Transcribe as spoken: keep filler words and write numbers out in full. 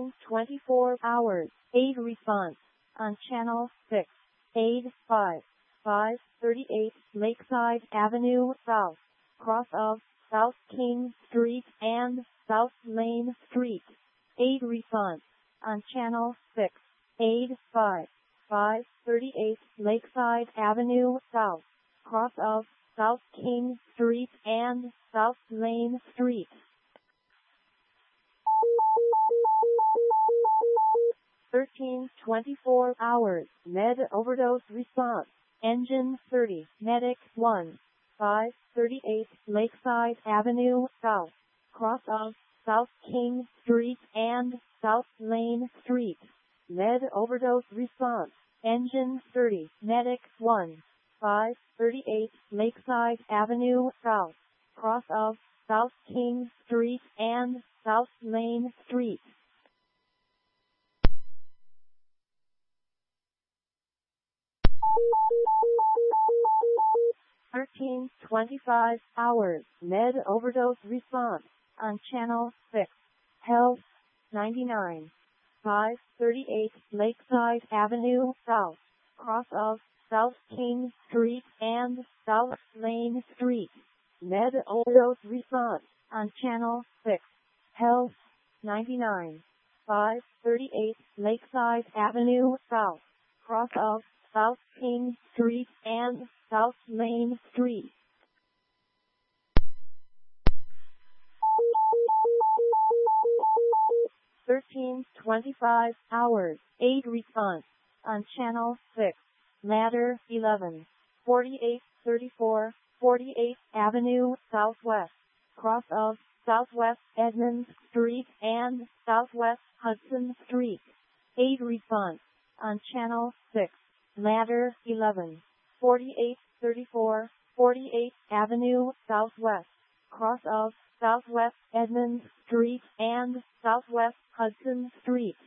thirteen twenty-four hours, aid response on channel six. Aid five five thirty-eight Lakeside Avenue South, cross of South King Street and South Lane Street. Aid response on channel six. Aid five five thirty-eight Lakeside Avenue South, cross of South King Street and South Lane Street. thirteen twenty-four hours, med overdose response, engine thirty, medic one five thirty-eight Lakeside Avenue South, cross of South King Street and South Lane Street. Med overdose response, engine thirty, medic one five thirty-eight Lakeside Avenue South, cross of South King Street and South Lane Street. thirteen twenty-five hours, med overdose response on channel six. Health ninety-nine five thirty-eight Lakeside Avenue South, cross of South King Street and South Lane Street. Med overdose response on channel six. Health ninety-nine five thirty-eight Lakeside Avenue South, cross of South King Street and South Lane Street. thirteen twenty-five hours, aid response on channel six. Ladder eleven forty-eight thirty-four forty-eighth Avenue Southwest, cross of Southwest Edmonds Street and Southwest Hudson Street. Aid response on channel six. Ladder eleven forty-eight thirty-four forty-eighth Avenue Southwest, cross of Southwest Edmonds Street and Southwest Hudson Street.